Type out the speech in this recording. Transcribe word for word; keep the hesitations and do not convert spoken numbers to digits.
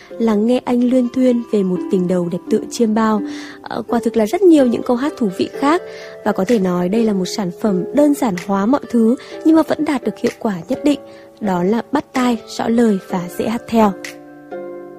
lắng nghe anh luyên thuyên về một tình đầu đẹp tựa chiêm bao. À, quả thực là rất nhiều những câu hát thú vị khác, và có thể nói đây là một sản phẩm đơn giản hóa mọi thứ nhưng mà vẫn đạt được hiệu quả nhất định. Đó là bắt tai, rõ lời và dễ hát theo.